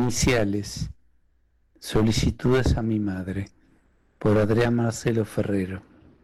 Iniciales. Solicitudes a mi madre. Por Adrián Marcelo Ferrero.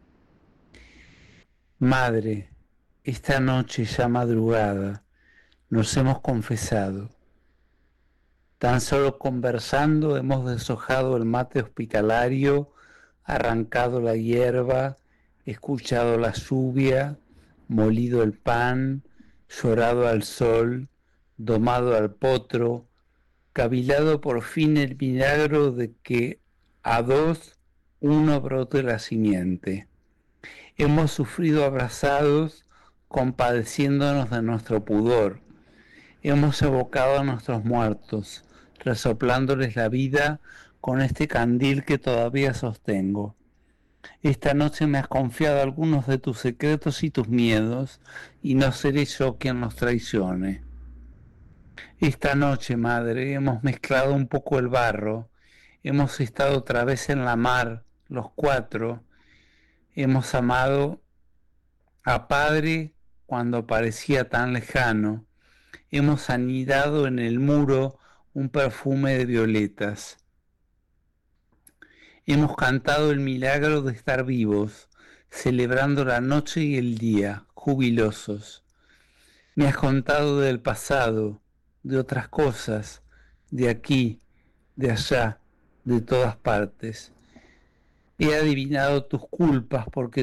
Madre, esta noche ya madrugada nos hemos confesado. Tan solo conversando hemos deshojado el mate hospitalario, arrancado la hierba, escuchado la lluvia, molido el pan, llorado al sol, domado al potro, cavilado por fin el milagro de que a dos uno brote la simiente. Hemos sufrido abrazados, compadeciéndonos de nuestro pudor. Hemos evocado a nuestros muertos, resoplándoles la vida con este candil que todavía sostengo. Esta noche me has confiado algunos de tus secretos y tus miedos, y no seré yo quien los traicione. Esta noche, madre, hemos mezclado un poco el barro, hemos estado otra vez en la mar, los cuatro, hemos amado a padre cuando parecía tan lejano, hemos anidado en el muro un perfume de violetas, hemos cantado el milagro de estar vivos, celebrando la noche y el día, jubilosos. Me has contado del pasado, de otras cosas, de aquí, de allá, de todas partes. He adivinado tus culpas porque